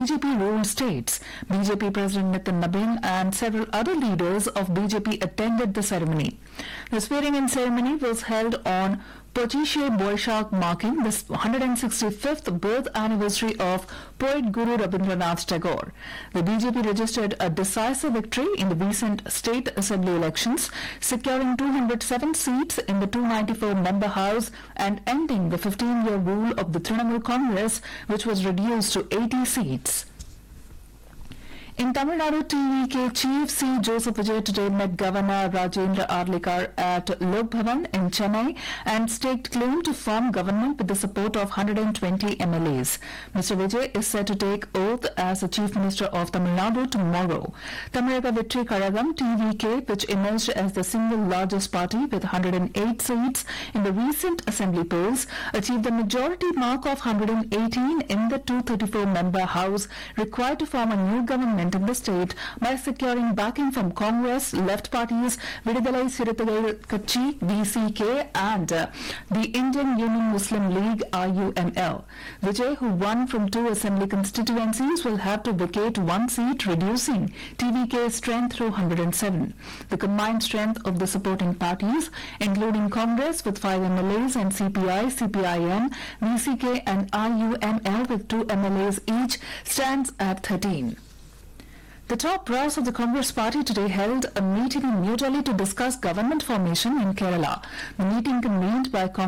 BJP-ruled states. BJP President Nitin Nabin and several other leaders of BJP attended the ceremony. The swearing-in ceremony was held on Pochishe Boishakh, marking the 165th birth anniversary of poet Guru Rabindranath Tagore. The BJP registered a decisive victory in the recent state assembly elections, securing 207 seats in the 294-member House and ending the 15-year rule of the Trinamool Congress, which was reduced to 80 seats. In Tamil Nadu, TVK Chief C. Joseph Vijay today met Governor Rajendra Arlikar at Lok Bhavan in Chennai and staked claim to form government with the support of 120 MLAs. Mr. Vijay is set to take oath as the Chief Minister of Tamil Nadu tomorrow. Tamaraga Vetri Karagam, TVK, which emerged as the single largest party with 108 seats in the recent assembly polls, achieved the majority mark of 118 in the 234-member House required to form a new government in the state by securing backing from Congress, left parties, Vidudalai Siruthagal Katchi, VCK, and the Indian Union Muslim League, IUML. Vijay, who won from 2 assembly constituencies, will have to vacate 1 seat, reducing TVK's strength to 107. The combined strength of the supporting parties, including Congress with 5 MLAs and CPI, CPIM, VCK, and IUML with 2 MLAs each, stands at 13. The top brass of the Congress party today held a meeting in New Delhi to discuss government formation in Kerala. The meeting convened by Congress